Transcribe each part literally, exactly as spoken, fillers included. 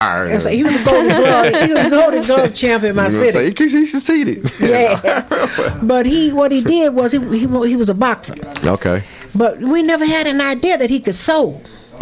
And so he was a Golden Glove. He was a Golden Glove champion in my city. He, he succeeded. Yeah, but he what he did was he he, he was a boxer. Okay. But we never had an idea that he could sew.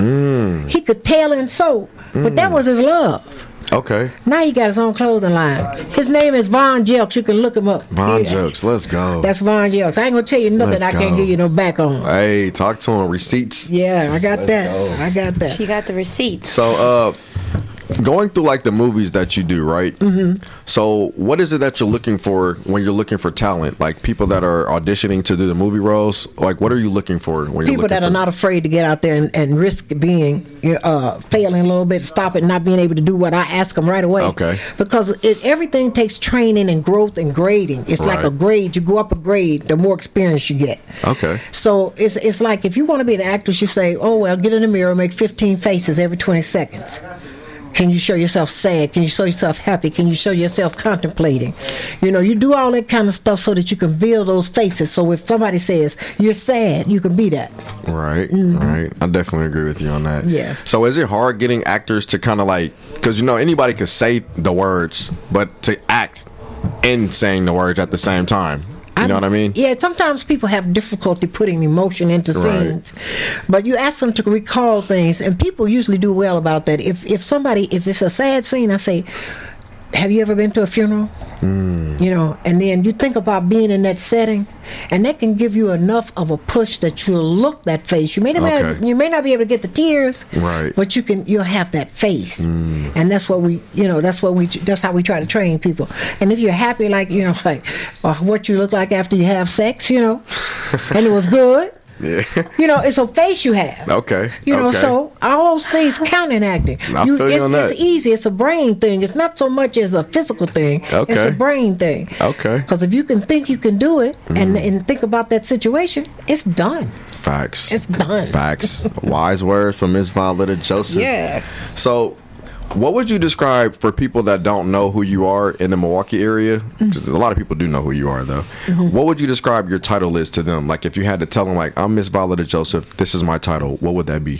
Mm. He could tailor and sew, mm. but that was his love. Okay. Now he got his own clothing line. His name is Von Jelks. You can look him up. Von yeah. Jelks. Let's go. That's Von Jelks. I ain't gonna tell you nothing. Let's I go. can't give you no back on. Hey, talk to him. Receipts. Yeah, I got Let's that. go. I got that. She got the receipts. So, uh, going through like the movies that you do, right? Mm-hmm. So, what is it that you're looking for when you're looking for talent? Like people that are auditioning to do the movie roles. Like, what are you looking for when you're people looking that for? are not afraid to get out there and, and risk being uh, failing a little bit, stop it, not being able to do what I ask them right away. Okay. Because it, everything takes training and growth and grading. It's Right. like a grade. You go up a grade, the more experience you get. Okay. So it's it's like if you want to be an actress, you say, oh well, get in the mirror, make fifteen faces every twenty seconds. Can you show yourself sad? Can you show yourself happy? Can you show yourself contemplating? You know, you do all that kind of stuff so that you can build those faces. So if somebody says you're sad, you can be that. Right, mm-hmm. right. I definitely agree with you on that. Yeah. So is it hard getting actors to kind of like, because you know anybody could say the words, but to act and saying the words at the same time. You I, know what I mean? Yeah, sometimes people have difficulty putting emotion into Right. scenes. But you ask them to recall things, and people usually do well about that. If if somebody, if it's a sad scene, I say, have you ever been to a funeral? Mm. You know, and then you think about being in that setting, and that can give you enough of a push that you'll look that face. You may not, Okay. have, you may not be able to get the tears, Right. but you can. You'll have that face, mm. and that's what we, you know, that's what we, that's how we try to train people. And if you're happy, like you know, like uh, what you look like after you have sex, you know, and it was good. Yeah. You know, it's a face you have. Okay. You know, okay. so all those things count in acting. I feel you it's, on that. it's easy. It's a brain thing. It's not so much as a physical thing. Okay. It's a brain thing. Okay. Because if you can think you can do it mm. and, and think about that situation, it's done. Facts. It's done. Facts. Wise words from Miss Violetta Joseph. Yeah. So, what would you describe for people that don't know who you are in the Milwaukee area? Mm-hmm. A lot of people do know who you are, though. Mm-hmm. What would you describe your title is to them? Like, if you had to tell them, like, I'm Miss Violetta Joseph, this is my title, what would that be?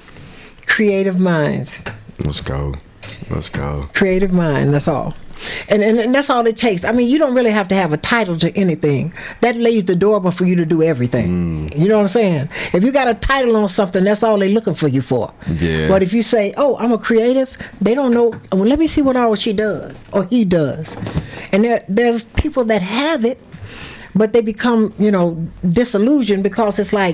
Creative minds. Let's go. Let's go. Creative mind, that's all. And, and and that's all it takes. I mean, you don't really have to have a title to anything. That lays the door open for you to do everything. Mm. You know what I'm saying? If you got a title on something, that's all they're looking for you for. Yeah. But if you say, oh, I'm a creative, they don't know, well, let me see what all she does or he does. And there, there's people that have it, but they become, you know, disillusioned because it's like,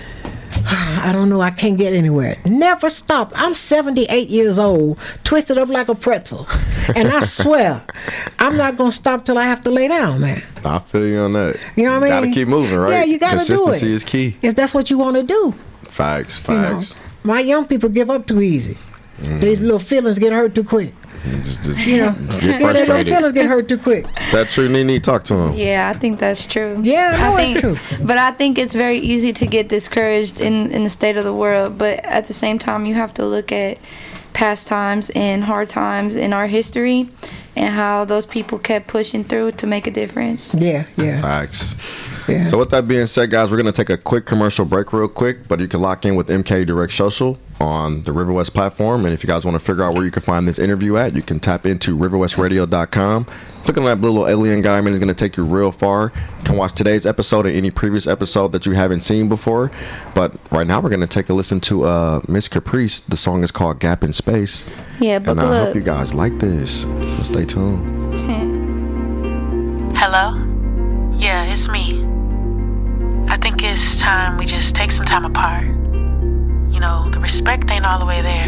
I don't know, I can't get anywhere. Never stop. I'm seventy-eight years old, twisted up like a pretzel. And I swear, I'm not going to stop till I have to lay down, man. I feel you on that. You know what I mean? Gotta keep moving, right? Yeah, you gotta do it. Consistency is key. If that's what you want to do. Facts, facts. You know, my young people give up too easy. Mm. These little feelings get hurt too quick. Just, just you know, get yeah, their little frustrated. feelings get hurt too quick. That true, Nene? Talk to him. Yeah, I think that's true. Yeah, I know I think, it's true. But I think it's very easy to get discouraged in, in the state of the world. But at the same time, you have to look at past times and hard times in our history and how those people kept pushing through to make a difference. Yeah, yeah. Facts. Yeah. So with that being said, guys, we're going to take a quick commercial break real quick, but you can lock in with M K Direct Social on the River West platform. And if you guys want to figure out where you can find this interview at, you can tap into river west radio dot com. Click on that little alien guy, man. It's going to take you real far. You can watch today's episode and any previous episode that you haven't seen before. But right now, we're going to take a listen to uh, Miss Caprice. The song is called Gap in Space. Yeah, but And I look. hope you guys like this. So stay tuned. Hello? Yeah, it's me. I think it's time we just take some time apart. You know, the respect ain't all the way there.